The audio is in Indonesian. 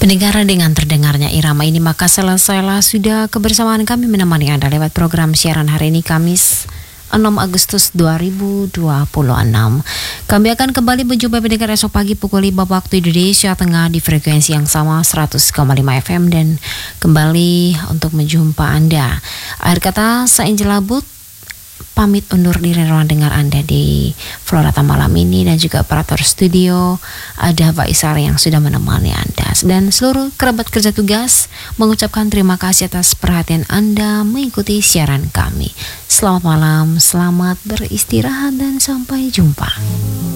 Pendengar, dengan terdengarnya irama ini maka selesailah sudah kebersamaan kami menemani Anda lewat program siaran hari ini Kamis 6 Agustus 2026. Kami akan kembali berjumpa pendengar esok pagi pukul 5 waktu Indonesia Tengah di frekuensi yang sama 100,5 FM dan kembali untuk menjumpa Anda. Akhir kata, saya Angela But pamit undur diri ruang dengar Anda di Florata malam ini, dan juga operator studio ada Pak Isar yang sudah menemani Anda, dan seluruh kerabat kerja tugas mengucapkan terima kasih atas perhatian Anda mengikuti siaran kami. Selamat malam, selamat beristirahat, dan sampai jumpa.